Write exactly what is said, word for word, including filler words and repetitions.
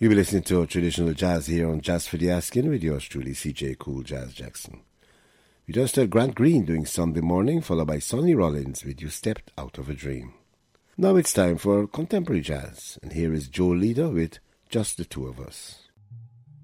You'll be listening to traditional jazz here on Jazz for the Asking with yours truly, C J Cool Jazz Jackson. We just heard Grant Green doing Sunday Morning, followed by Sonny Rollins with You Stepped Out of a Dream. Now it's time for contemporary jazz, and here is Joe Leda with Just the Two of Us.